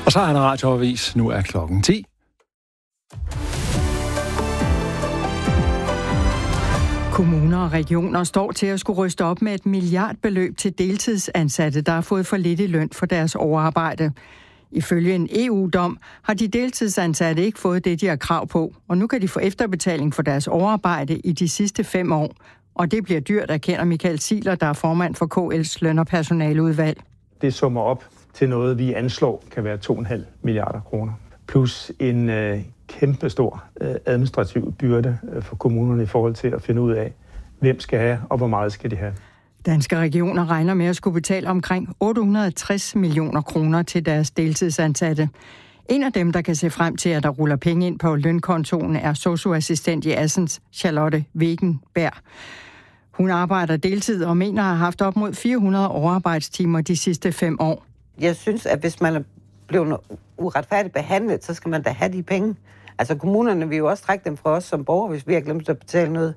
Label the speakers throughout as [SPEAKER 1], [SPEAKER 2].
[SPEAKER 1] Og så er der radioavis. Nu er klokken 10.
[SPEAKER 2] Kommuner og regioner står til at skulle ryste op med et milliardbeløb til deltidsansatte, der har fået for lidt i løn for deres overarbejde. Ifølge en EU-dom har de deltidsansatte ikke fået det, de har krav på, og nu kan de få efterbetaling for deres overarbejde i de sidste 5 år. Og det bliver dyrt, erkender Michael Ziegler, der er formand for KL's løn- og personaleudvalg.
[SPEAKER 3] Det summer op til noget, vi anslår kan være 2,5 milliarder kroner. Plus en kæmpestor administrativ byrde for kommunerne i forhold til at finde ud af, hvem skal have og hvor meget skal de have.
[SPEAKER 2] Danske regioner regner med at skulle betale omkring 860 millioner kroner til deres deltidsansatte. En af dem, der kan se frem til, at der ruller penge ind på lønkontoen, er sosu-assistent i Assens, Charlotte Wegenberg. Hun arbejder deltid og mener at have haft op mod 400 overarbejdstimer de sidste 5 år.
[SPEAKER 4] Jeg synes, at hvis man er blevet uretfærdigt behandlet, så skal man da have de penge. Altså kommunerne vil jo også trække dem fra os som borgere, hvis vi har glemt at betale noget.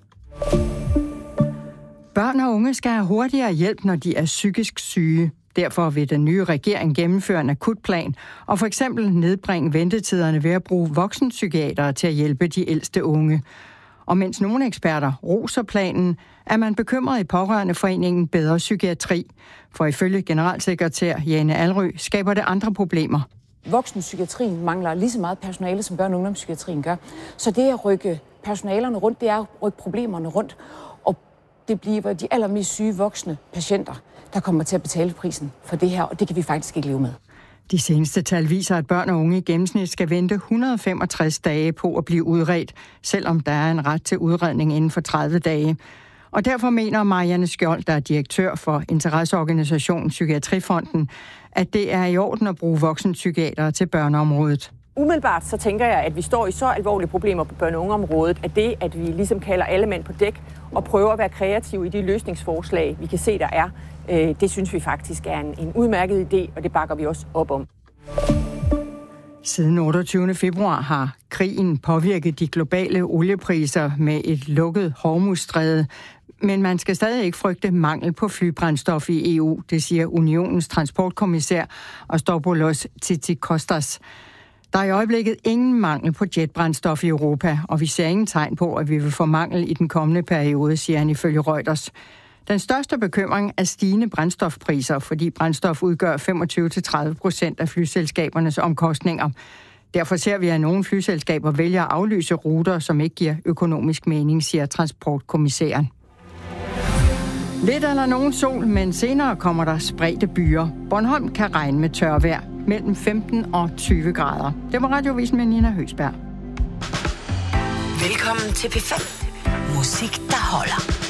[SPEAKER 2] Børn og unge skal have hurtigere hjælp, når de er psykisk syge. Derfor vil den nye regering gennemføre en akutplan og for eksempel nedbringe ventetiderne ved at bruge voksenpsykiatere til at hjælpe de ældste unge. Og mens nogle eksperter roser planen, er man bekymret i Pårørendeforeningen Bedre Psykiatri. For ifølge generalsekretær Jane Alrø skaber det andre problemer.
[SPEAKER 5] Voksenpsykiatrien mangler lige så meget personale, som børne- og ungdomspsykiatrien gør. Så det at rykke personalerne rundt, det er at rykke problemerne rundt. Og det bliver de allermest syge voksne patienter, der kommer til at betale prisen for det her, og det kan vi faktisk ikke leve med.
[SPEAKER 2] De seneste tal viser, at børn og unge i gennemsnit skal vente 165 dage på at blive udredt, selvom der er en ret til udredning inden for 30 dage. Og derfor mener Marianne Skjold, der er direktør for interesseorganisationen Psykiatrifonden, at det er i orden at bruge voksenpsykiatere til børneområdet.
[SPEAKER 6] Umiddelbart så tænker jeg, at vi står i så alvorlige problemer på børne- og ungeområdet, at det, at vi ligesom kalder alle mænd på dæk og prøver at være kreative i de løsningsforslag, vi kan se, der er, det synes vi faktisk er en udmærket idé, og det bakker vi også op om.
[SPEAKER 2] Siden 28. februar har krigen påvirket de globale oliepriser med et lukket Hormuzstræde, men man skal stadig ikke frygte mangel på flybrændstof i EU, det siger Unionens transportkommissær Ostobolos Tzitzikostas. Der er i øjeblikket ingen mangel på jetbrændstof i Europa, og vi ser ingen tegn på, at vi vil få mangel i den kommende periode, siger han ifølge Reuters. Den største bekymring er stigende brændstofpriser, fordi brændstof udgør 25-30% af flyselskabernes omkostninger. Derfor ser vi, at nogle flyselskaber vælger at aflyse ruter, som ikke giver økonomisk mening, siger transportkommissæren. Lidt eller nogen sol, men senere kommer der spredte byer. Bornholm kan regne med tørvejr mellem 15 og 20 grader. Det var Radiovisen med Nina Høgsberg.
[SPEAKER 7] Velkommen til P5. Musik, der holder.